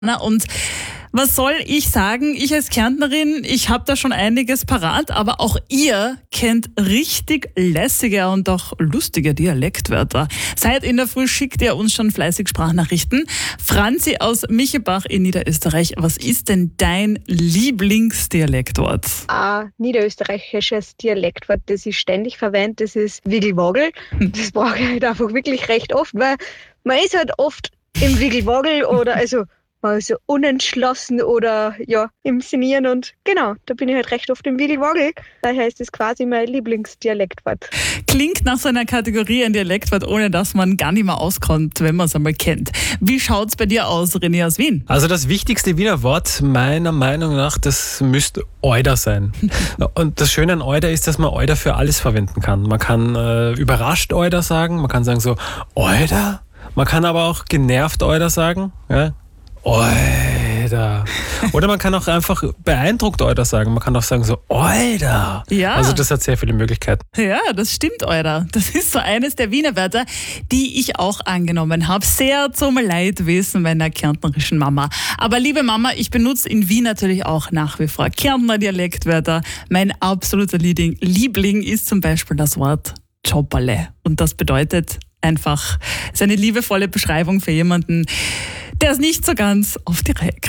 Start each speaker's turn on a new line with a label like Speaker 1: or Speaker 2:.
Speaker 1: Und was soll ich sagen? Ich als Kärntnerin, ich habe da schon einiges parat, aber auch ihr kennt richtig lässige und auch lustige Dialektwörter. Seit in der Früh schickt ihr uns schon fleißig Sprachnachrichten. Franzi aus Michebach in Niederösterreich, was ist denn dein Lieblingsdialektwort?
Speaker 2: Ein niederösterreichisches Dialektwort, das ich ständig verwende, das ist Wiggelwagel. Das brauche ich halt einfach wirklich recht oft, weil man ist halt oft im Wiggelwagel oder also mal so unentschlossen oder ja, im Sinnieren und genau, da bin ich halt recht oft im Wiggelwagel. Daher ist das quasi mein Lieblingsdialektwort.
Speaker 1: Klingt nach so einer Kategorie ein Dialektwort, ohne dass man gar nicht mehr auskommt, wenn man es einmal kennt. Wie schaut's bei dir aus, René aus Wien?
Speaker 3: Also das wichtigste Wiener Wort meiner Meinung nach, das müsste Euder sein. Und das Schöne an Euder ist, dass man Euder für alles verwenden kann. Man kann überrascht Euder sagen, man kann sagen so Euder. Man kann aber auch genervt Euder sagen, ja. Oida. Oder man kann auch einfach beeindruckt Oida sagen. Man kann auch sagen so Oida.
Speaker 1: Ja.
Speaker 3: Also das hat sehr viele Möglichkeiten.
Speaker 1: Ja, das stimmt, Oida. Das ist so eines der Wiener Wörter, die ich auch angenommen habe. Sehr zum Leidwesen meiner kärntnerischen Mama. Aber liebe Mama, ich benutze in Wien natürlich auch nach wie vor Kärntner Dialektwörter. Mein absoluter Liebling ist zum Beispiel das Wort Tschopperle. Und das bedeutet einfach, ist eine liebevolle Beschreibung für jemanden, der es nicht so ganz auf die Reihe kriegt.